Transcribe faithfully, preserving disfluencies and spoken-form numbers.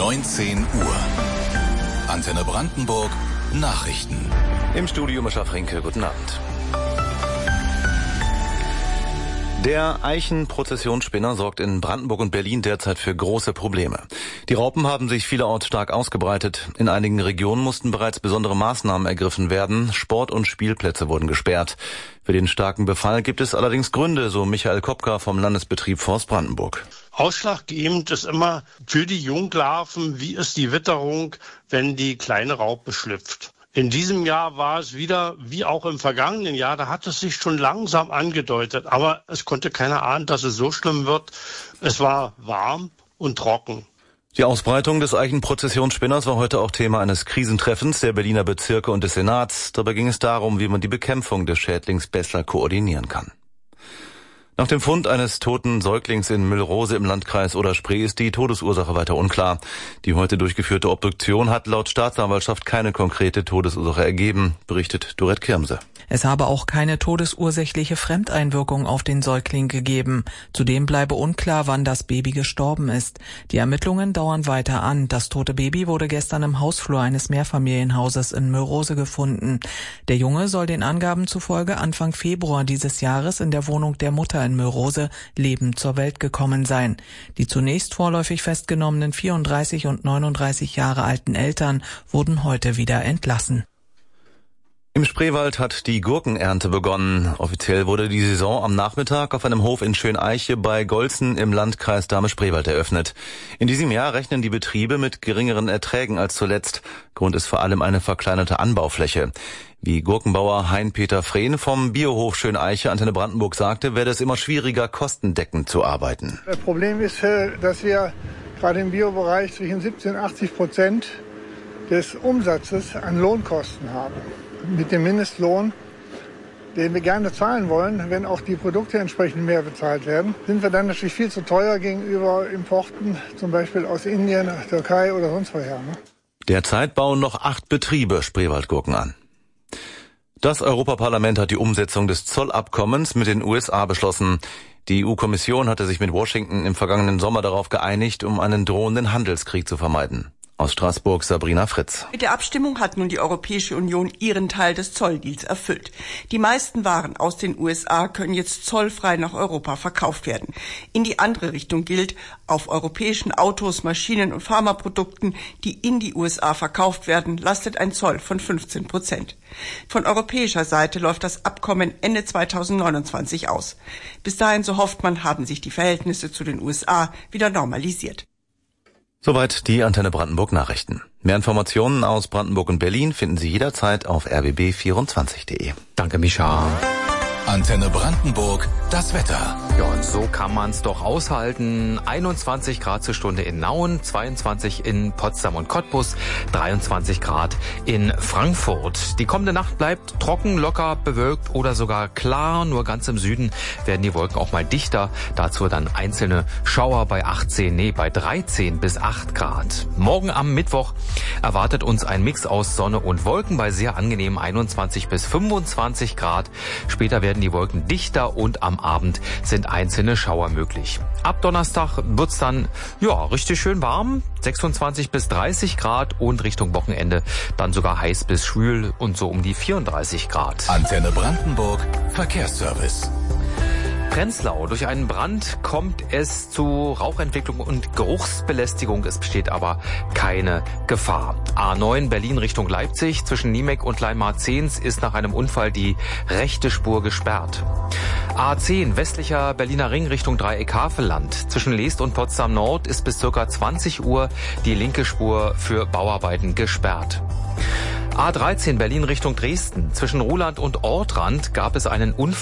neunzehn Uhr. Antenne Brandenburg Nachrichten. Im Studio Mischa Frenke, guten Abend. Der Eichenprozessionsspinner sorgt in Brandenburg und Berlin derzeit für große Probleme. Die Raupen haben sich vielerorts stark ausgebreitet. In einigen Regionen mussten bereits besondere Maßnahmen ergriffen werden. Sport- und Spielplätze wurden gesperrt. Für den starken Befall gibt es allerdings Gründe, so Michael Kopka vom Landesbetrieb Forst Brandenburg. Ausschlaggebend ist immer für die Junglarven, wie ist die Witterung, wenn die kleine Raupe schlüpft. In diesem Jahr war es wieder, wie auch im vergangenen Jahr, da hat es sich schon langsam angedeutet, aber es konnte keiner ahnen, dass es so schlimm wird. Es war warm und trocken. Die Ausbreitung des Eichenprozessionsspinners war heute auch Thema eines Krisentreffens der Berliner Bezirke und des Senats. Dabei ging es darum, wie man die Bekämpfung des Schädlings besser koordinieren kann. Nach dem Fund eines toten Säuglings in Müllrose im Landkreis Oder-Spree ist die Todesursache weiter unklar. Die heute durchgeführte Obduktion hat laut Staatsanwaltschaft keine konkrete Todesursache ergeben, berichtet Dorette Kirmse. Es habe auch keine todesursächliche Fremdeinwirkung auf den Säugling gegeben. Zudem bleibe unklar, wann das Baby gestorben ist. Die Ermittlungen dauern weiter an. Das tote Baby wurde gestern im Hausflur eines Mehrfamilienhauses in Müllrose gefunden. Der Junge soll den Angaben zufolge Anfang Februar dieses Jahres in der Wohnung der Mutter in Müllrose lebend zur Welt gekommen sein. Die zunächst vorläufig festgenommenen vierunddreißig und neununddreißig Jahre alten Eltern wurden heute wieder entlassen. Im Spreewald hat die Gurkenernte begonnen. Offiziell wurde die Saison am Nachmittag auf einem Hof in Schöneiche bei Golzen im Landkreis Dahme-Spreewald eröffnet. In diesem Jahr rechnen die Betriebe mit geringeren Erträgen als zuletzt. Grund ist vor allem eine verkleinerte Anbaufläche. Wie Gurkenbauer Hein-Peter Frehn vom Biohof Schöneiche Antenne Brandenburg sagte, werde es immer schwieriger, kostendeckend zu arbeiten. Das Problem ist, dass wir gerade im Biobereich zwischen siebzig und achtzig Prozent des Umsatzes an Lohnkosten haben. Mit dem Mindestlohn, den wir gerne zahlen wollen, wenn auch die Produkte entsprechend mehr bezahlt werden, sind wir dann natürlich viel zu teuer gegenüber Importen, zum Beispiel aus Indien, Türkei oder sonst woher. Ne? Derzeit bauen noch acht Betriebe Spreewaldgurken an. Das Europaparlament hat die Umsetzung des Zollabkommens mit den U S A beschlossen. Die E U-Kommission hatte sich mit Washington im vergangenen Sommer darauf geeinigt, um einen drohenden Handelskrieg zu vermeiden. Aus Straßburg Sabrina Fritz. Mit der Abstimmung hat nun die Europäische Union ihren Teil des Zolldeals erfüllt. Die meisten Waren aus den U S A können jetzt zollfrei nach Europa verkauft werden. In die andere Richtung gilt, auf europäischen Autos, Maschinen und Pharmaprodukten, die in die U S A verkauft werden, lastet ein Zoll von fünfzehn Prozent. Von europäischer Seite läuft das Abkommen Ende zweitausendneunundzwanzig aus. Bis dahin, so hofft man, haben sich die Verhältnisse zu den U S A wieder normalisiert. Soweit die Antenne Brandenburg Nachrichten. Mehr Informationen aus Brandenburg und Berlin finden Sie jederzeit auf r b b vierundzwanzig punkt de. Danke, Micha. Antenne Brandenburg, das Wetter. Ja, und so kann man's doch aushalten. einundzwanzig Grad zur Stunde in Nauen, zweiundzwanzig in Potsdam und Cottbus, dreiundzwanzig Grad in Frankfurt. Die kommende Nacht bleibt trocken, locker, bewölkt oder sogar klar. Nur ganz im Süden werden die Wolken auch mal dichter. Dazu dann einzelne Schauer bei achtzehn, nee, bei dreizehn bis acht Grad. Morgen am Mittwoch erwartet uns ein Mix aus Sonne und Wolken bei sehr angenehmen einundzwanzig bis fünfundzwanzig Grad. Später werden die Wolken dichter und am Abend sind einzelne Schauer möglich. Ab Donnerstag wird's dann, ja, richtig schön warm, sechsundzwanzig bis dreißig Grad und Richtung Wochenende dann sogar heiß bis schwül und so um die vierunddreißig Grad. Antenne Brandenburg, Verkehrsservice. Prenzlau. Durch einen Brand kommt es zu Rauchentwicklung und Geruchsbelästigung. Es besteht aber keine Gefahr. A neun Berlin Richtung Leipzig zwischen Niemek und Kleinmarzens ist nach einem Unfall die rechte Spur gesperrt. A zehn westlicher Berliner Ring Richtung Dreieck Havelland. Zwischen Leest und Potsdam Nord ist bis ca. zwanzig Uhr die linke Spur für Bauarbeiten gesperrt. A dreizehn Berlin Richtung Dresden. Zwischen Ruhland und Ortrand gab es einen Unfall.